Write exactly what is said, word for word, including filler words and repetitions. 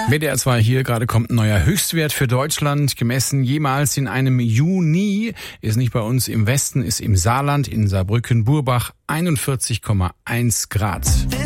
W D R zwei hier, gerade kommt ein neuer Höchstwert für Deutschland, gemessen jemals in einem Juni. Ist nicht bei uns im Westen, ist im Saarland, in Saarbrücken-Burbach einundvierzig Komma eins Grad.